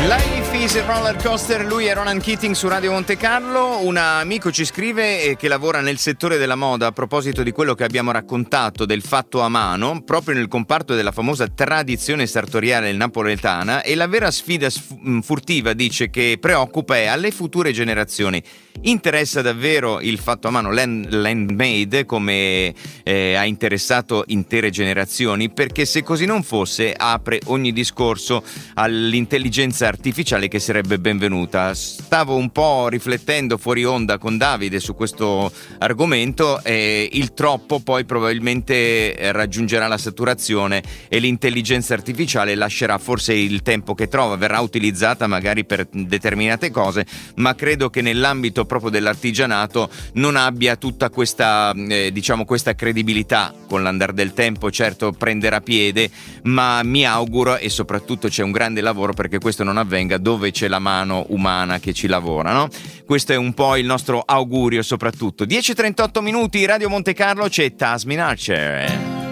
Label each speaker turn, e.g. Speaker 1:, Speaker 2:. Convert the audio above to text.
Speaker 1: Life is a roller coaster, lui è Ronan Keating su Radio Monte Carlo. Un amico ci scrive che lavora nel settore della moda a proposito di quello che abbiamo raccontato del fatto a mano, proprio nel comparto della famosa tradizione sartoriale napoletana, e la vera sfida furtiva, dice, che preoccupa è alle future generazioni. Interessa davvero il fatto a mano landmade come ha interessato intere generazioni? Perché se così non fosse apre ogni discorso all'intelligenza artificiale che sarebbe benvenuta. Stavo un po' riflettendo fuori onda con Davide su questo argomento e il troppo poi probabilmente raggiungerà la saturazione e l'intelligenza artificiale lascerà forse il tempo che trova, verrà utilizzata magari per determinate cose, ma credo che nell'ambito proprio dell'artigianato non abbia tutta questa questa credibilità con l'andare del tempo. Certo prenderà piede, ma mi auguro, e soprattutto c'è un grande lavoro perché questo non avvenga, dove c'è la mano umana che ci lavora, no? Questo è un po' il nostro augurio soprattutto. 10:38 minuti, Radio Monte Carlo, c'è Tasmin Archer.